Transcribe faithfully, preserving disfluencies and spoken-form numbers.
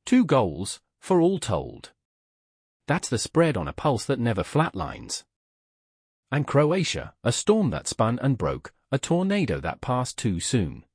Two goals, for all told. That's the spread on a pulse that never flatlines. And Croatia, a storm that spun and broke, a tornado that passed too soon.